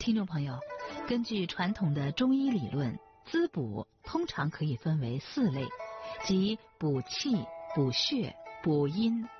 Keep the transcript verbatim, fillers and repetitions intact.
听众朋友，根据传统的中医理论，滋补通常可以分为四类，即补气、补血、补阴、